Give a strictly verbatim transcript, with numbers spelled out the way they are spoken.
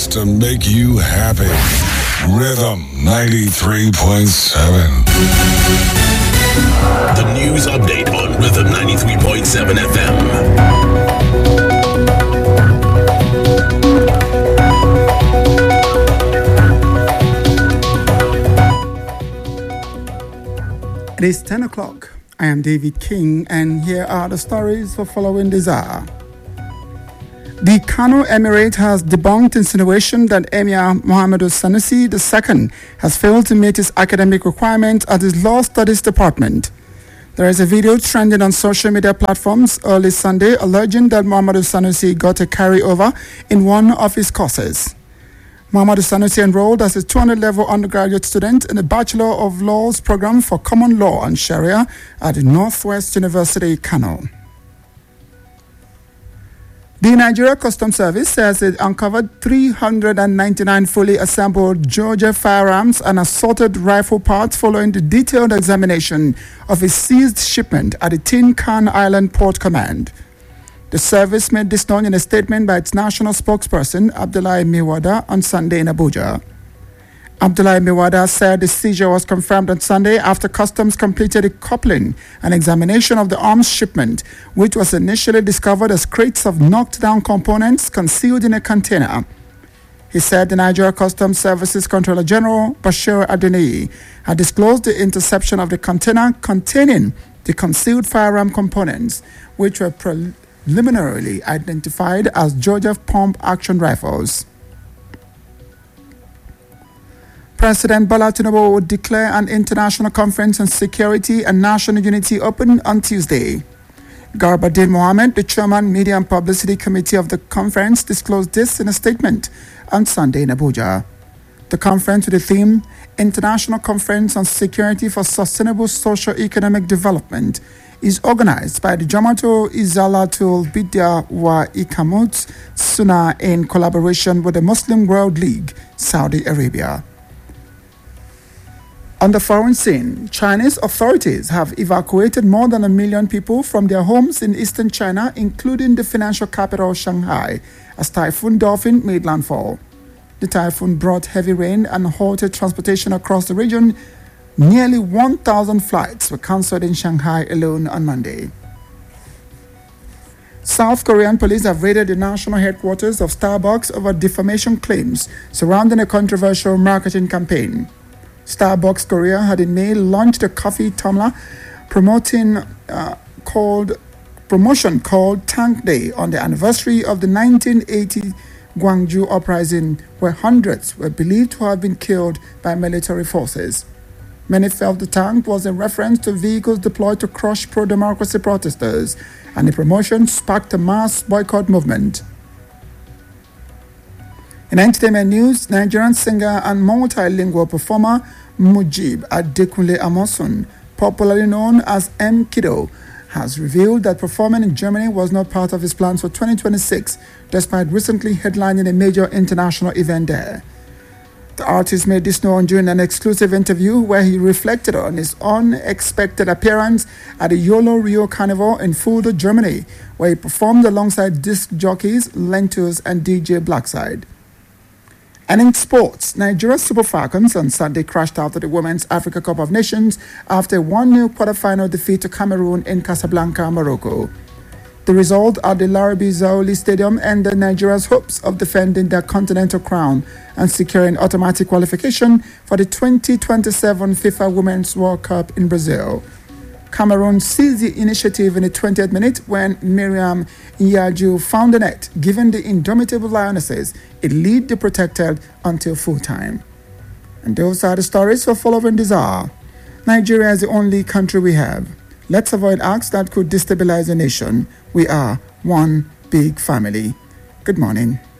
To make you happy. Rhythm ninety-three point seven. The news update on Rhythm ninety-three point seven F M. It is ten o'clock. I am David King, and here are the stories for following this hour. The Kano Emirate has debunked insinuation that Emir Muhammadu Sanusi the Second has failed to meet his academic requirements at his Law Studies Department. There is a video trending on social media platforms early Sunday alleging that Muhammadu Sanusi got a carryover in one of his courses. Muhammadu Sanusi enrolled as a two hundred level undergraduate student in the Bachelor of Laws program for Common Law and Sharia at the Northwest University, Kano. The Nigeria Customs Service says it uncovered three hundred ninety-nine fully assembled Georgia firearms and assorted rifle parts following the detailed examination of a seized shipment at the Tin Can Island Port Command. The service made this known in a statement by its national spokesperson, Abdullahi Miwada, on Sunday in Abuja. Abdullahi Miwada said the seizure was confirmed on Sunday after Customs completed a coupling and examination of the arms shipment, which was initially discovered as crates of knocked-down components concealed in a container. He said the Nigeria Customs Services Controller General Bashir Adeniyi had disclosed the interception of the container containing the concealed firearm components, which were preliminarily identified as Georgia pump-action rifles. President Bola Tinubu will declare an international conference on security and national unity open on Tuesday. Garbadin Mohammed, the chairman, Media and Publicity Committee of the conference, disclosed this in a statement on Sunday in Abuja. The conference with the theme, International Conference on Security for Sustainable Socio-Economic Development, is organized by the Jamaatul Izalatul Bidya wa Iqamut Sunnah in collaboration with the Muslim World League, Saudi Arabia. On the foreign scene, Chinese authorities have evacuated more than a million people from their homes in eastern China, including the financial capital Shanghai, as Typhoon Dolphin made landfall. The typhoon brought heavy rain and halted transportation across the region. Nearly one thousand flights were cancelled in Shanghai alone on Monday. South Korean police have raided the national headquarters of Starbucks over defamation claims surrounding a controversial marketing campaign. Starbucks Korea had in May launched a coffee tumbler promoting uh, called promotion called Tank Day on the anniversary of the nineteen eighty Gwangju uprising, where hundreds were believed to have been killed by military forces. Many felt the tank was a reference to vehicles deployed to crush pro-democracy protesters, and the promotion sparked a mass boycott movement. In entertainment news, Nigerian singer and multilingual performer Mujib Adekunle Amosun, popularly known as M. Kido, has revealed that performing in Germany was not part of his plans for twenty twenty-six, despite recently headlining a major international event there. The artist made this known during an exclusive interview where he reflected on his unexpected appearance at the YOLO Rio Carnival in Fulda, Germany, where he performed alongside disc jockeys Lentus and D J Blackside. And in sports, Nigeria's Super Falcons on Sunday crashed out of the Women's Africa Cup of Nations after a one nil quarter-final defeat to Cameroon in Casablanca, Morocco. The result at the Larabi Zaouli Stadium ended Nigeria's hopes of defending their continental crown and securing automatic qualification for the twenty twenty-seven FIFA Women's World Cup in Brazil. Cameroon seized the initiative in the twentieth minute when Miriam Iyaju found the net, giving the indomitable Lionesses a lead they protected until full-time. And those are the stories for following this hour. Nigeria is the only country we have. Let's avoid acts that could destabilize a nation. We are one big family. Good morning.